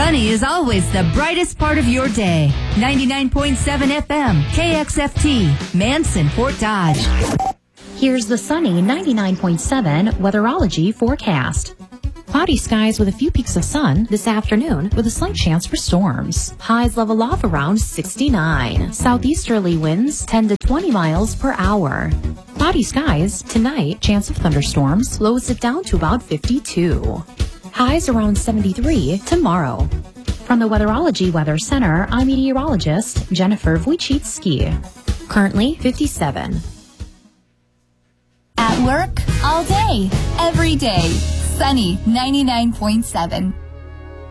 Sunny is always the brightest part of your day. 99.7 FM, KXFT, Manson, Fort Dodge. Here's the sunny 99.7 weatherology forecast. Cloudy skies with a few peaks of sun this afternoon with a slight chance for storms. Highs level off around 69. Southeasterly winds 10 to 20 miles per hour. Cloudy skies tonight, chance of thunderstorms, lows it down to about 52. Highs around 73 tomorrow. From the Weatherology Weather Center, I'm meteorologist Jennifer Wojcicki. Currently 57. At work, all day, every day. Sunny 99.7.